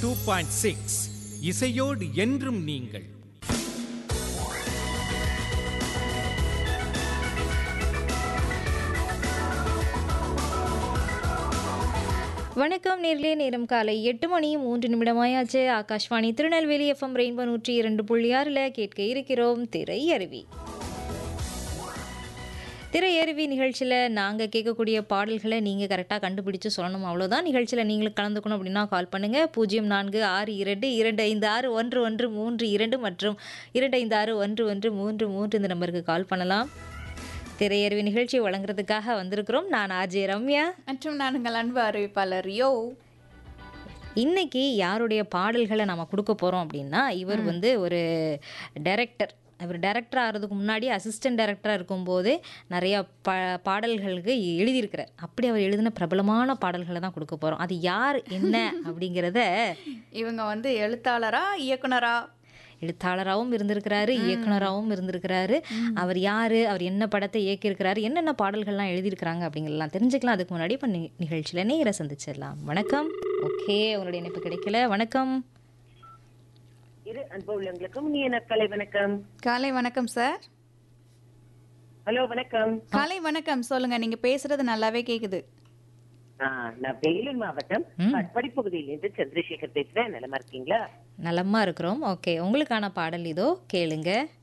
2.6 இசையோடு என்றும் நீங்கள். வணக்கம் நேர்களே, நேரம் காலை 8 மணி 3 நிமிடமாயாச்சு. ஆகாஷ்வாணி திருநெல்வேலி எஃப்எம் ரெயின்போ 102.6 கேட்க இருக்கிறோம் திரையருவி. திரையருவி நிகழ்ச்சியில் நாங்கள் கேட்கக்கூடிய பாடல்களை நீங்கள் கரெக்டாக கண்டுபிடிச்சு சொல்லணும், அவ்வளோதான். நிகழ்ச்சியில் நீங்களும் கலந்துக்கணும் அப்படின்னா கால் பண்ணுங்கள். 0462256113 மற்றும் 256113 இந்த நம்பருக்கு கால் பண்ணலாம். திரையருவி நிகழ்ச்சி வழங்குறதுக்காக வந்திருக்கிறோம். நான் ஆர்ஜே ரம்யா மற்றும் நான் உங்கள் அன்பு அறிவிப்பாளர் யோ. இன்னைக்கு யாருடைய பாடல்களை நம்ம கொடுக்க போகிறோம் அப்படின்னா, இவர் வந்து ஒரு டைரக்டர். அவர் டைரக்டர் ஆகிறதுக்கு முன்னாடி அசிஸ்டன்ட் டைரக்டராக இருக்கும்போது நிறையா பாடல்களுக்கு எழுதியிருக்கிறார். அப்படி அவர் எழுதின பிரபலமான பாடல்களை தான் கொடுக்க போகிறோம். அது யார் என்ன அப்படிங்கிறத இவங்க வந்து எழுத்தாளரா இயக்குனரா? எழுத்தாளராகவும் இருந்திருக்கிறாரு, இயக்குனராகவும் இருந்திருக்கிறாரு. அவர் யார், அவர் என்ன படத்தை இயக்கியிருக்கிறாரு, என்னென்ன பாடல்கள்லாம் எழுதியிருக்கிறாங்க அப்படிங்கிறலாம் தெரிஞ்சுக்கலாம். அதுக்கு முன்னாடி இப்போ நிகழ்ச்சியில் நேர சந்திச்சிடலாம். வணக்கம். ஓகே, உங்களுடைய இணைப்பு கிடைக்கல. வணக்கம். இரு அன்பு உள்ளவங்களுக்கும் நீ நற்காலை வணக்கம். காலை வணக்கம் சார். ஹலோ வணக்கம். காலை வணக்கம், சொல்லுங்க. நீங்க பேசுறது நல்லாவே கேக்குது. நான் வேலூர் மாவட்டம் படிப்பகுதியிலிருந்து சந்திரசேகர் பேசுறேன். நலமா இருக்கீங்களா? நலமா இருக்கிறோம். ஓகே, உங்களுக்கான பாடல் இதோ கேளுங்க.